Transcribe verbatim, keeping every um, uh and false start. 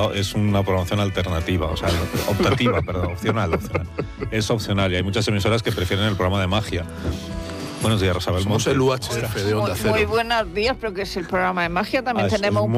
lado es una programación alternativa, o sea, optativa, perdón, opcional, opcional. Es opcional y hay muchas emisoras que prefieren el programa de magia. Buenos días, Rosa Belmonte. Somos el U H F de Onda Cero. Muy, muy buenos días, pero que es el programa de magia. También Ah, tenemos un